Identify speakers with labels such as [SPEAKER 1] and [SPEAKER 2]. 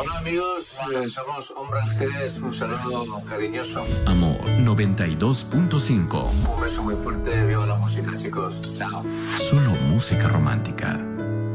[SPEAKER 1] Hola amigos, somos Hombres G, un saludo cariñoso.
[SPEAKER 2] Amor 92.5.
[SPEAKER 1] Un beso muy fuerte, viva la música chicos, chao.
[SPEAKER 2] Solo música romántica.